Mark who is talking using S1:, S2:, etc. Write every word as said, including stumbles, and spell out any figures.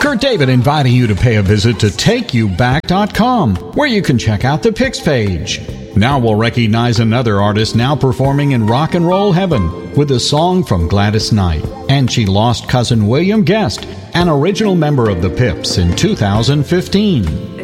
S1: Kurt David inviting you to pay a visit to take you back dot com, where you can check out the Picks page. Now we'll recognize another artist now performing in rock and roll heaven with a song from Gladys Knight. And she lost cousin William Guest, an original member of the Pips, in two thousand fifteen.